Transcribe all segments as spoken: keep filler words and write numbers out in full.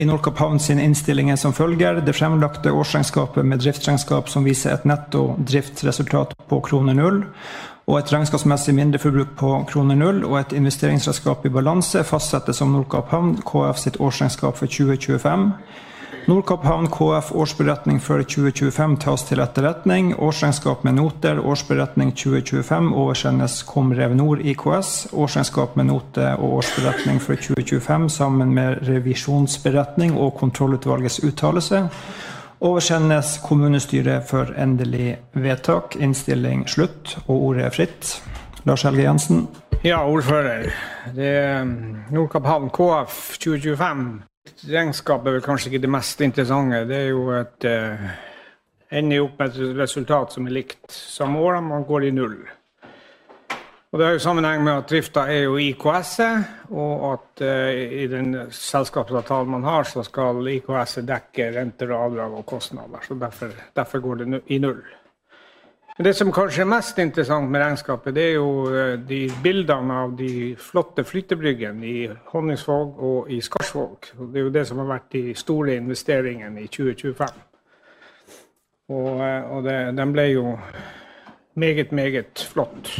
I Nordkapp Havn sin innstilling er som følger: det fremlagte årsregnskapet med driftsregnskap som viser et netto driftsresultat på kroner null, og et regnskapsmessig mindreforbruk på kroner null, og et investeringsregnskap i balanse fastsettes som Nordkapp Havn K F sitt årsregnskap for tjue tjuefem. Nordkapp Havn K F årsberetning for tjue tjuefem tas til etterretning. Årsregnskap med noter, årsberetning tjue tjuefem oversendes Komrev Nord I K S. Årsregnskap med note og årsberetning for tjue tjuefem sammen med revisjonsberetning og kontrollutvalgets uttalelse oversendes kommunestyret for endelig vedtak. Innstilling slutt, og ordet er fritt. Lars Helge Jensen. Ja, ordfører. Det er Nordkapp Havn K F tjue tjuefem. Regnskapet er vel kanskje ikke det mest interessante. Det er jo et uh, ender opp med et resultat som er likt samme år, man går I null. Og det har jo sammenheng med at drifta er jo I K S, og at uh, I den selskapsavtalen man har, så skal I K S dekke renter og avdrag og kostnader, så derfor, derfor går det I null. Det som kanskje er mest interessant med regnskapet, det er jo de bildene av de flotte flyttebryggene I Honningsvåg og I Skarsvåg. Det er jo det som har vært de store investeringene I tjue tjuefem. Og, og det, den ble jo meget, meget flott.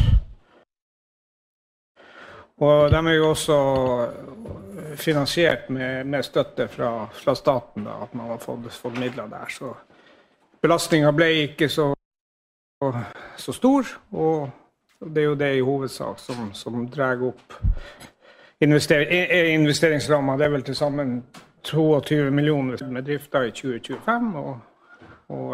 Og de er jo også finansiert med, med støtte fra, fra staten, da, at man har fått, fått midler der. Så belastningen ble ikke så så stor, og det er jo det I hovedsak som, som drar opp invester, investeringsrammer. Det er vel til sammen tjueto millioner med drifta I tjue tjuefem, og, og,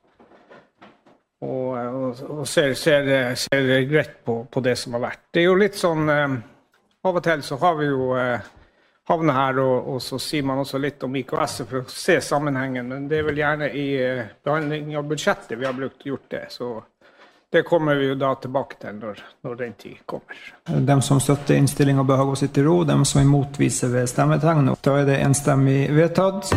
og, og, og ser, ser, ser greit på, på det som har vært. Det er jo litt sånn, av og til så har vi jo havnet her, og, og så sier man også litt om I K S for å se sammenhengen, men det er vel gjerne I behandling av budsjettet vi har brukt gjort det, så det kommer vi jo da tilbake til når, når den tid kommer. De som støtter innstillingen bør gå sitt I ro, de som er motviser ved stemmetegn, da er det enstemmig vedtatt.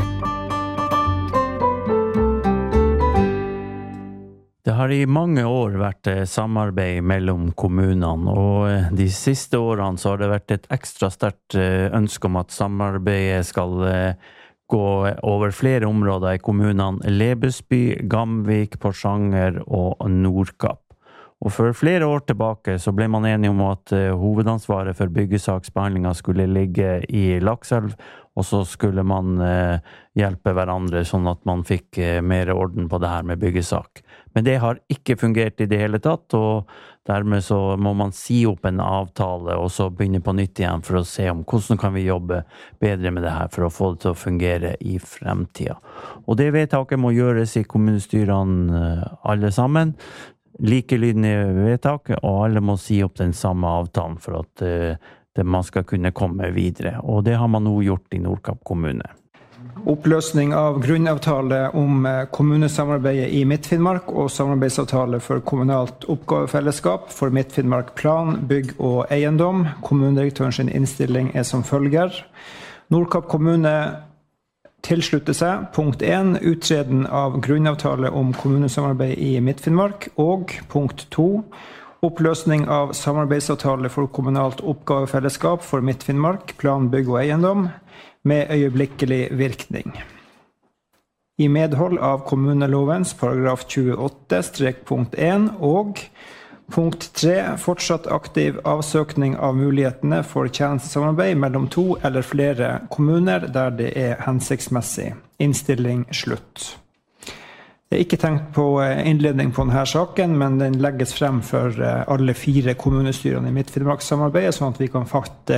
Det har I mange år vært samarbeid mellom kommunene, og de siste årene så har det vært et ekstra sterkt ønske om at samarbeidet skal gå over flere områder I kommunene Lebesby, Gamvik, Porsanger og Nordkapp. Og for flere år tilbake så ble man enige om at hovedansvaret for byggesaksbehandlingen skulle ligge I Lakselv, og så skulle man hjelpe hverandre sånn at man fikk mer orden på det her med byggesak. Men det har ikke fungert I det hele tatt, og dermed så må man si opp en avtale og så begynne på nytt igjen for å se om hvordan kan vi jobbe bedre med det her for å få det til å fungere I fremtiden. Og det vedtaket må gjøres I kommunestyrene alle sammen, likelydende vedtak, og alle må si opp den samme avtalen for at uh, det man skal kunne komme videre. Og det har man nå gjort I Nordkapp kommune. Oppløsning av grunnavtale om kommunesamarbeidet I Midt-Finnmark og samarbeidsavtale for kommunalt oppgavefellesskap for Midt-Finnmark plan, bygg og eiendom. Kommunedirektøren sin innstilling er som følger. Nordkapp kommune tilslutter seg punkt en, utreden av grunnavtale om kommunesamarbeid I Midt-Finnmark, og punkt to, oppløsning av samarbeidsavtale for kommunalt oppgavefellesskap for Midt-Finnmark, plan, bygg og eiendom, med øyeblikkelig virkning. I medhold av kommunelovens paragraf tjueåtte, punkt en, og punkt tre, fortsatt aktiv avsøkning av mulighetene for tjenestesamarbeid mellom to eller flere kommuner der det er hensiktsmessig. Innstilling slutt. Det er ikke tenkt på innledning på denne saken, men den legges frem for alle fire kommunestyrene I Midt-Finnmark-samarbeidet, sånn at vi kan fatte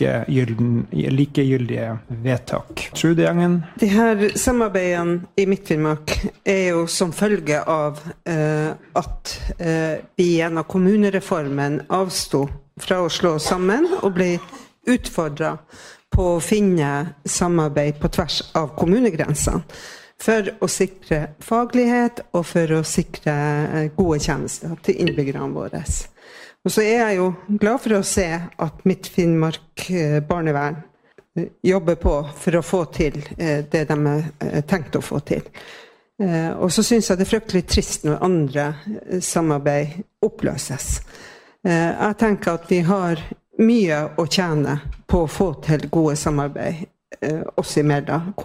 likegyldige vedtak. Trude Gjengen? De her samarbeidene I Midt-Finnmark er jo som følge av eh, at eh, vi gjennom kommunereformen avstod fra å slå sammen og ble utfordret på å finne samarbeid på tvers av kommunegrensene, for å sikre faglighet og for å sikre gode tjenester til innbyggerne våre. Og så er jeg jo glad for å se at Midt-Finnmark barnevern jobber på for å få til det de har tenkt å få til. Og så synes jeg det er fryktelig trist når andre samarbeid oppløses. Jeg tenker at vi har mye å tjene på å få til gode samarbeid oss imellom.